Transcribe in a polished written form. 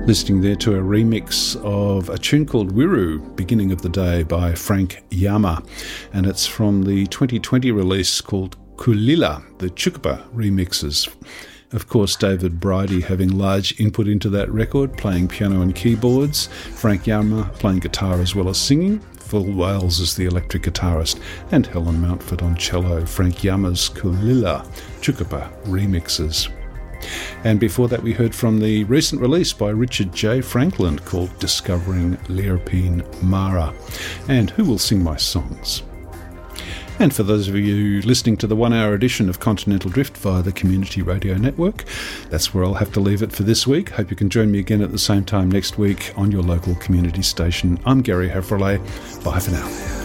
Listening there to a remix of a tune called Wiru, Beginning of the Day by Frank Yama, and it's from the 2020 release called Kulila, the Chukupa remixes. Of course, David Bridie having large input into that record, playing piano and keyboards, Frank Yama playing guitar as well as singing, Phil Wales as the electric guitarist, and Helen Mountford on cello, Frank Yama's Kulila Chukupa remixes. And before that we heard from the recent release by Richard J. Franklin called Discovering Lirpine Mara, and Who Will Sing My Songs. And for those of you listening to the 1 hour edition of Continental Drift via the Community Radio Network, that's where I'll have to leave it for this week. Hope you can join me again at the same time next week on your local community station. I'm Gary Hefferley. Bye for now.